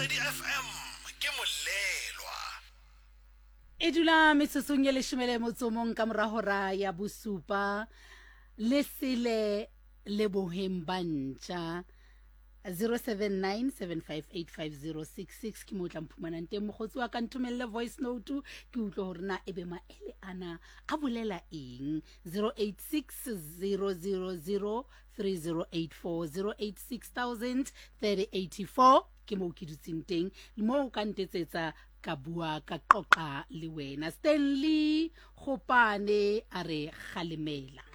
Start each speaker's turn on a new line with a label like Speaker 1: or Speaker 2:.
Speaker 1: Lesedi FM ke molelwa.
Speaker 2: E dula metsosong ye leshome motsomong ka mora hora ya bosupa Lesile Leboheng Bantja 0797585066 ke motla mphumanang teng mogotsi wa ka nthomelle voice note ke utlwe hore na ebe maele ana a bolela eng 0860003084 0860003084 ke mo ke dutseng teng le mo ka ntetsetsa ka bua ka qoqa le wena Stanley Khopane a re kgalemela